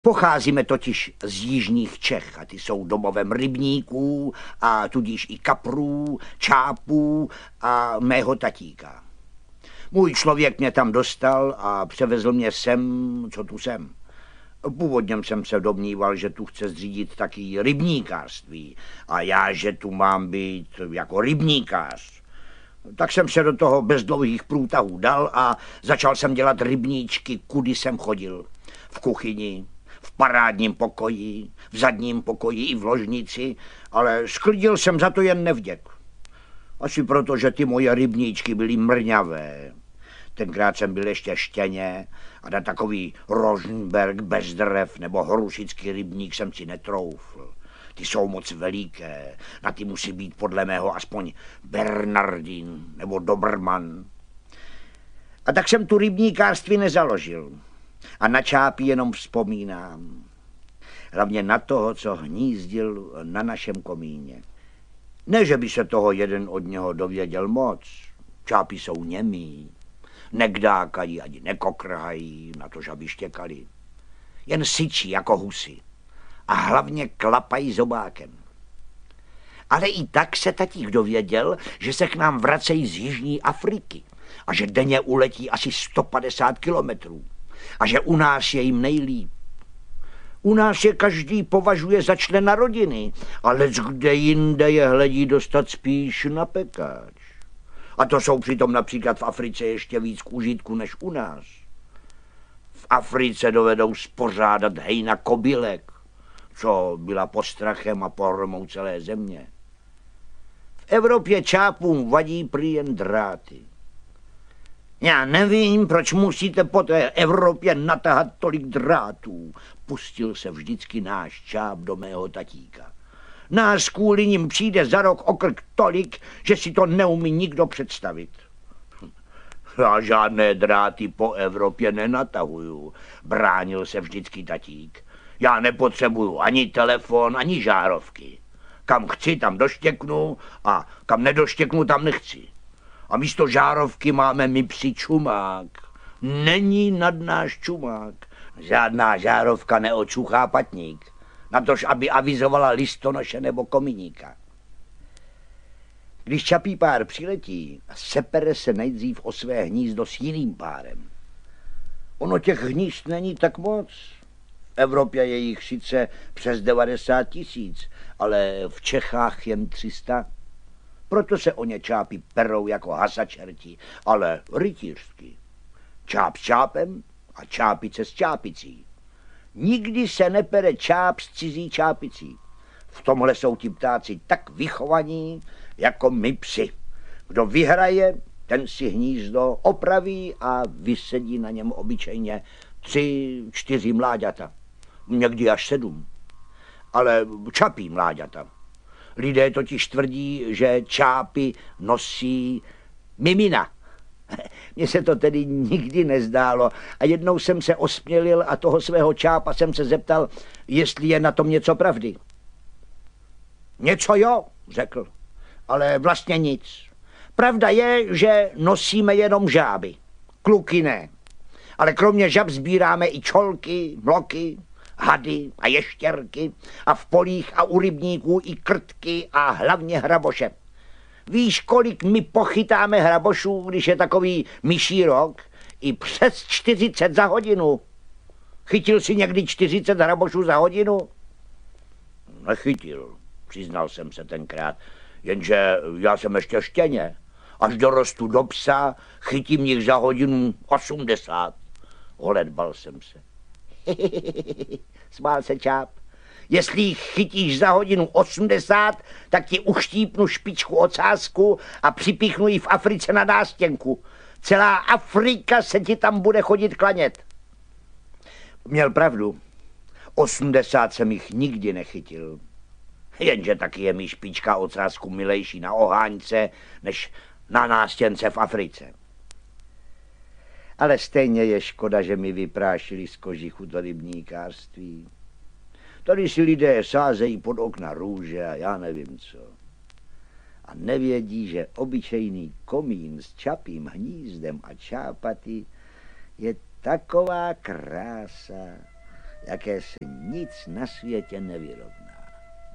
Pocházíme totiž z jižních Čech a ty jsou domovem rybníků a tudíž i kaprů, čápů a mého tatíka. Můj člověk mě tam dostal a převezl mě sem, co tu jsem. Původně jsem se domníval, že tu chce zřídit taky rybníkářství a já, že tu mám být jako rybníkář. Tak jsem se do toho bez dlouhých průtahů dal a začal jsem dělat rybníčky, kudy jsem chodil. V kuchyni, v parádním pokoji, v zadním pokoji i v ložnici, ale sklidil jsem za to jen nevděk. Asi proto, že ty moje rybníčky byly mrňavé. Tenkrát jsem byl ještě štěně a na takový Rosenberg bez drev nebo horušický rybník jsem si netroufl. Ty jsou moc veliké, na ty musí být podle mého aspoň Bernardin nebo Doberman. A tak jsem tu rybníkářství nezaložil. A na čápy jenom vzpomínám. Hlavně na toho, co hnízdil na našem komíně. Ne, že by se toho jeden od něho dověděl moc. Čápy jsou němí. Nekdákají ani nekokrhají, na to, že by štěkali. Jen syčí jako husy. A hlavně klapají zobákem. Ale i tak se tatík dověděl, že se k nám vracejí z Jižní Afriky a že denně uletí asi 150 kilometrů a že u nás je jim nejlíp. U nás je každý považuje za člena rodiny, ale kde jinde je hledí dostat spíš na pekáč. A to jsou přitom například v Africe ještě víc k užitku než u nás. V Africe dovedou spořádat hejna kobylek, co byla postrachem a pohromou celé země. V Evropě čápům vadí prý jen dráty. Já nevím, proč musíte po té Evropě natahat tolik drátů, pustil se vždycky náš čáp do mého tatíka. Nás kvůli nim přijde za rok o krk tolik, že si to neumí nikdo představit. Já žádné dráty po Evropě nenatahuju, bránil se vždycky tatík. Já nepotřebuju ani telefon, ani žárovky. Kam chci, tam doštěknu a kam nedoštěknu, tam nechci. A místo žárovky máme my psi čumák. Není nad náš čumák. Žádná žárovka neočuchá patník. Natož, aby avizovala listonoše nebo kominíka. Když čapí pár přiletí, sepere se nejdřív o své hnízdo s jiným párem. Ono těch hnízd není tak moc. V Evropě je jich sice přes 90 000, ale v Čechách jen 300. Proto se o ně čápy perou jako hasačerti, ale rytířsky. Čáp s čápem a čápice s čápicí. Nikdy se nepere čáp s cizí čápicí. V tomhle jsou ti ptáci tak vychovaní, jako my psi. Kdo vyhraje, ten si hnízdo opraví a vysedí na něm obyčejně 3, 4 mláďata. Někdy až 7. Ale čapí mláďata. Lidé totiž tvrdí, že čápy nosí mimina. Mně se to tedy nikdy nezdálo a jednou jsem se osmělil a toho svého čápa jsem se zeptal, jestli je na tom něco pravdy. Něco jo, řekl, ale vlastně nic. Pravda je, že nosíme jenom žáby, kluky ne. Ale kromě žab sbíráme i čolky, mloky, hady a ještěrky a v polích a u rybníků i krtky a hlavně hraboše. Víš, kolik my pochytáme hrabošů, když je takový myší rok? I přes 40 za hodinu. Chytil jsi někdy 40 hrabošů za hodinu? Nechytil, přiznal jsem se tenkrát, jenže já jsem ještě štěně. Až dorostu do psa, chytím jich za hodinu 80. Holedbal jsem se. Smál se čáp. Jestli jich chytíš za hodinu 80, tak ti uštípnu špičku ocásku a připíchnu ji v Africe na nástěnku. Celá Afrika se ti tam bude chodit klanět. Měl pravdu. 80 jsem jich nikdy nechytil. Jenže taky je mi špička ocásku milejší na oháňce, než na nástěnce v Africe. Ale stejně je škoda, že mi vyprášili z kožichu to rybníkářství. Tady si lidé sázejí pod okna růže a já nevím co. A nevědí, že obyčejný komín s čapím hnízdem a čápaty je taková krása, jaké si nic na světě nevyrovná.